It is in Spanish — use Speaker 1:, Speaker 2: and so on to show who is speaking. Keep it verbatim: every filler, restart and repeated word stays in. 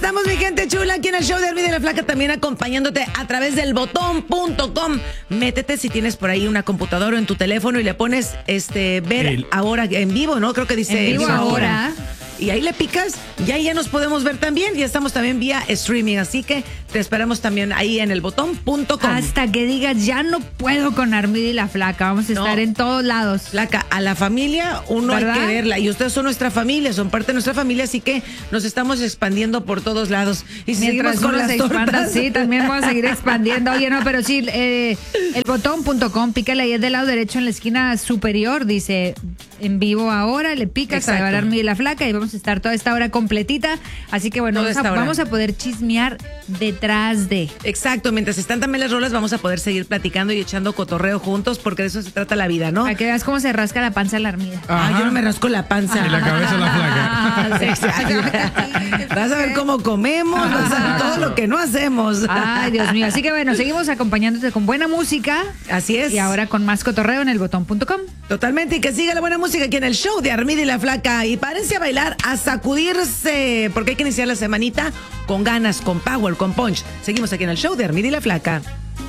Speaker 1: estamos, mi gente chula, aquí en el show de Armida y la Flaca, también acompañándote a través del botón punto com. Métete si tienes por ahí una computadora o en tu teléfono y le pones este ver El... ahora en vivo, ¿no? Creo que dice
Speaker 2: en vivo ahora. ahora.
Speaker 1: Y ahí le picas y ahí ya nos podemos ver también. Ya estamos también vía streaming, así que te esperamos también ahí en el botón punto com.
Speaker 2: Hasta que digas, ya no puedo con Armida y la Flaca. Vamos a no. estar en todos lados.
Speaker 1: Flaca, a la familia uno ¿verdad? Hay que verla. Y ustedes son nuestra familia, son parte de nuestra familia, así que nos estamos expandiendo por todos lados. Y si
Speaker 2: mientras
Speaker 1: seguimos con las
Speaker 2: expanda,
Speaker 1: tortas.
Speaker 2: Sí, también vamos a seguir expandiendo. Oye, no, pero sí, eh, el botón punto com, pícale ahí del lado derecho en la esquina superior, dice en vivo ahora, le picas a ver Armida y la Flaca y vamos a estar toda esta hora completita. Así que bueno, vamos a, vamos a poder chismear detrás de.
Speaker 1: Exacto, mientras están también las rolas vamos a poder seguir platicando y echando cotorreo juntos, porque de eso se trata la vida, ¿no?
Speaker 2: Para que veas cómo se rasca la panza la Armida.
Speaker 1: Ah, yo no me rasco la panza.
Speaker 3: Y la cabeza la Flaca.
Speaker 2: Ah, sí, exacto.
Speaker 1: Vas a ver cómo comemos, vas a ver todo lo que no hacemos.
Speaker 2: Ay, Dios mío. Así que bueno, seguimos acompañándote con buena música.
Speaker 1: Así es.
Speaker 2: Y ahora con más cotorreo en el botón punto com.
Speaker 1: Totalmente, y que siga la buena música aquí en el show de Armida y la Flaca. Y párense a bailar, a sacudirse, porque hay que iniciar la semanita con ganas, con power, con punch. Seguimos aquí en el show de Armida y la Flaca.